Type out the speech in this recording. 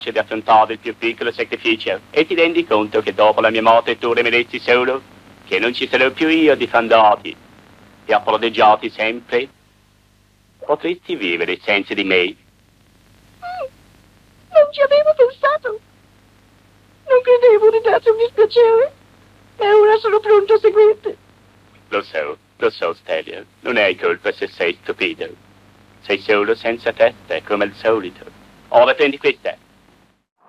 di affrontare il più piccolo sacrificio e ti rendi conto che dopo la mia morte tu rimarresti solo, che non ci sarò più io di fandarti e a proteggiarti sempre. Potresti vivere senza di me. Non ci avevo pensato. Non credevo di darti un dispiacere. E ora sono pronto a seguirti. Lo so, Stelia. Non hai colpa se sei stupido. Sei solo senza testa, come al solito. Ora prendi questa.